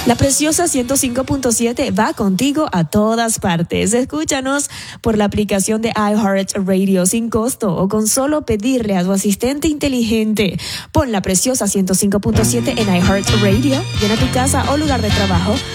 La Preciosa 105.7 va contigo a todas partes. Escúchanos por la aplicación de iHeartRadio sin costo o con solo pedirle a tu asistente inteligente. Pon La Preciosa 105.7 en iHeartRadio, llena tu casa o lugar de trabajo